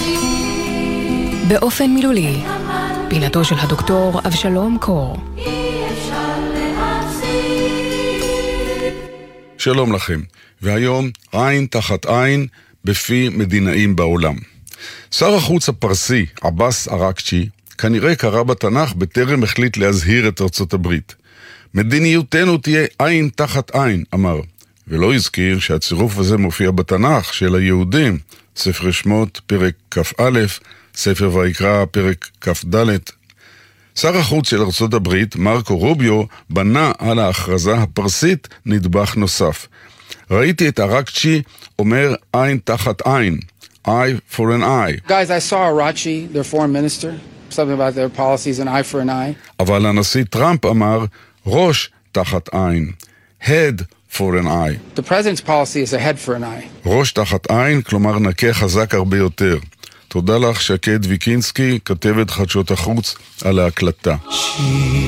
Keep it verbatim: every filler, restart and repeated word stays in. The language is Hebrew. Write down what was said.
באופן מילולי, פינתו של הדוקטור אבשלום קור. שלום לכם, והיום עין תחת עין בפי מדינאים בעולם. שר החוץ הפרסי, עבאס אראקצ'י, כנראה קרא בתנ"ך בטרם החליט להזהיר את ארצות הברית. מדיניותנו תהיה עין תחת עין, אמר, ולא הזכיר שהצירוף הזה מופיע בתנ"ך של היהודים, ספר שמות פרק כ"א, ספר ויקרא פרק כ"ד. שר החוץ של ארצות הברית, מרקו רוביו, בנה על ההכרזה הפרסית נדבך נוסף. ראיתי את אראקצ'י אומר עין תחת עין, eye for an eye. Guys, I saw Arachi, their foreign minister, something about their policies, an eye for an eye. אבל הנשיא טראמפ אמר ראש תחת עין, head for an eye. The president's policy is a head for an eye. ראש תחת עין, כלומר נקה חזק הרבה יותר. תודה לך שקד ויקינסקי, כתבת חדשות החוץ, על ההקלטה.